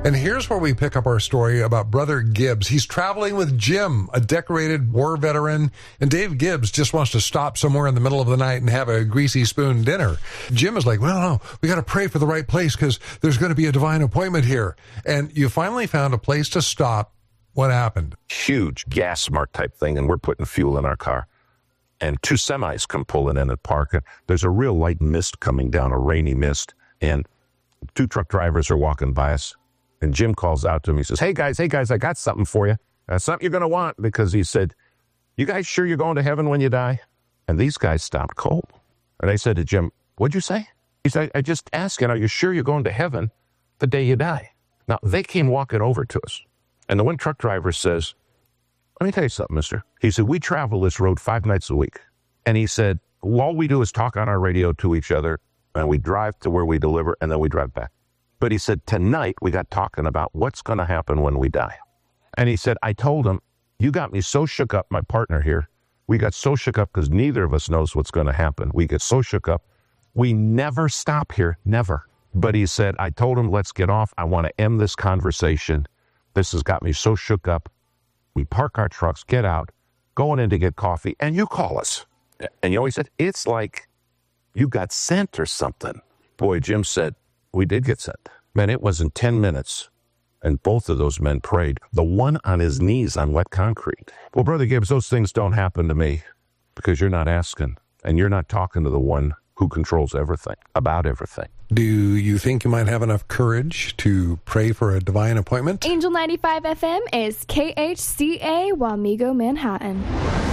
And here's where we pick up our story about Brother Gibbs. He's traveling with Jim, a decorated war veteran, and Dave Gibbs just wants to stop somewhere in the middle of the night and have a greasy spoon dinner. Jim is like, well, no, we got to pray for the right place because there's going to be a divine appointment here. And you finally found a place to stop. What happened? Huge gas smart type thing, and we're putting fuel in our car. And 2 semis come pulling in and parking. There's a real light mist coming down, a rainy mist, and 2 truck drivers are walking by us. And Jim calls out to him. He says, hey guys, I got something for you. Something you're going to want, because he said, you guys sure you're going to heaven when you die? And these guys stopped cold. And I said to Jim, what'd you say? He said, I just asking, are you sure you're going to heaven the day you die? Now, they came walking over to us. And the one truck driver says, let me tell you something, mister. He said, we travel this road 5 nights a week. And he said, all we do is talk on our radio to each other, and we drive to where we deliver, and then we drive back. But he said, tonight we got talking about what's going to happen when we die. And he said, I told him, you got me so shook up, my partner here. We got so shook up because neither of us knows what's going to happen. We get so shook up. We never stop here, never. But he said, I told him, let's get off. I want to end this conversation. This has got me so shook up. We park our trucks, get out, going in to get coffee, and you call us. And you know, he said, it's like you got sent or something. Boy, Jim said, we did get sent. Man, it wasn't 10 minutes, and both of those men prayed, the one on his knees on wet concrete. Well, Brother Gibbs, those things don't happen to me because you're not asking, and you're not talking to the one who controls everything, about everything. Do you think you might have enough courage to pray for a divine appointment? Angel 95 FM is KHCA Wamego, Manhattan.